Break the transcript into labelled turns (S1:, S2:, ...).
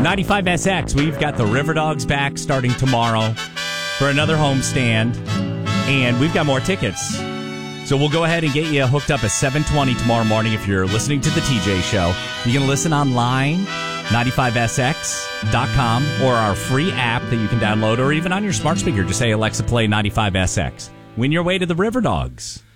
S1: 95SX, we've got the River Dogs back starting tomorrow for another homestand, and we've got more tickets. So we'll go ahead and get you hooked up at 7:20 tomorrow morning if you're listening to the TJ Show. You can listen online, 95sx.com, or our free app that you can download, or even on your smart speaker. Just say, Alexa, play 95SX. Win your way to the River Dogs.